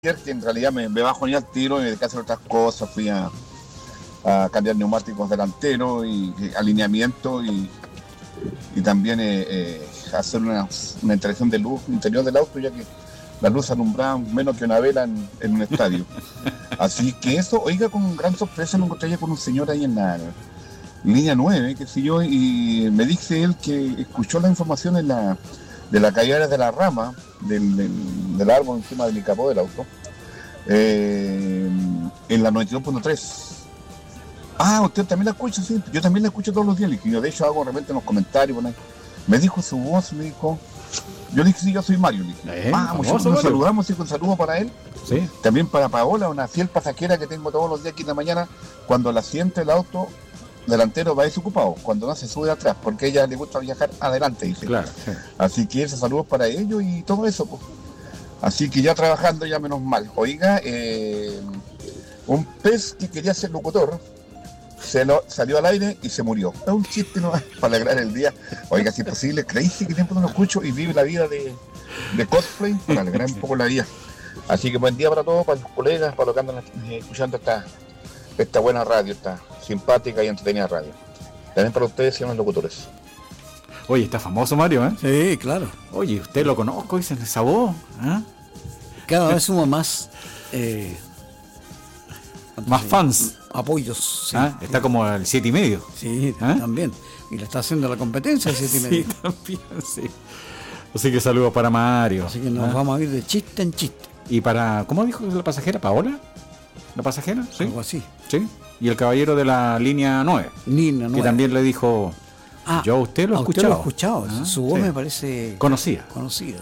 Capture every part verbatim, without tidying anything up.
que en realidad me, me bajo ni al tiro y me dediqué a hacer otras cosas, fui a, a cambiar neumáticos delanteros y, y alineamiento y, y también eh, eh, hacer una, una instalación de luz interior del auto, ya que la luz alumbraba menos que una vela en, en un estadio. Así que eso, oiga, con gran sorpresa me encontré ya con un señor ahí en la línea nueve, qué sé yo, y me dice él que escuchó la información en la, de la caída de la rama del, del, del árbol encima del capó del auto, eh, en la noventa y dos punto tres. Ah, usted también la escucha, sí, yo también la escucho todos los días, yo de hecho hago de repente unos comentarios, bueno, me dijo su voz, me dijo, yo le dije, sí, yo soy Mario, le dije, ¿Eh? ah, muchachos, nos saludamos y con saludo para él, sí. También para Paola, una fiel pasajera que tengo todos los días aquí en la mañana, cuando el asiento del auto delantero va desocupado, cuando no se sube atrás, porque a ella le gusta viajar adelante, dice. Claro, sí. Así que esos saludos para ellos y todo eso, pues. Así que ya trabajando, ya menos mal. Oiga, eh, un pez que quería ser locutor se lo, salió al aire y se murió. Es un chiste, ¿no? Para alegrar el día. Oiga, si es posible, Crazy, que tiempo no lo escucho y vive la vida de, de cosplay para alegrar un poco la vida. Así que buen día para todos, para los colegas, para los que andan eh, escuchando esta, esta buena radio, esta simpática y entretenida radio. También para ustedes, señores locutores. Oye, está famoso Mario, ¿eh? Sí, claro. Oye, usted lo conozco, dicen esa voz, ¿eh? Cada vez suma más eh, más fans. Apoyos. Sí. ¿Ah? Está como al siete y medio. Sí, ¿eh? También. Y le está haciendo la competencia al siete y medio. Sí, también, sí. Así que saludos para Mario. Así que nos ¿Ah? vamos a ir de chiste en chiste. Y para, ¿cómo dijo la pasajera? ¿Paola? ¿La pasajera? Sí. Algo así. Sí. Y el caballero de la línea nueve. Línea nueve. Que también le dijo, ah, yo a usted lo he escuchado. Usted lo he escuchado. ¿Ah? Su voz sí. me parece conocida. Conocida.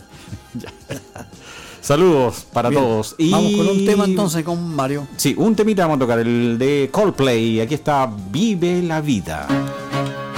Saludos para Bien. todos. Y vamos con un tema entonces con Mario. Sí, un temita vamos a tocar, el de Coldplay. Aquí está Vive la Vida.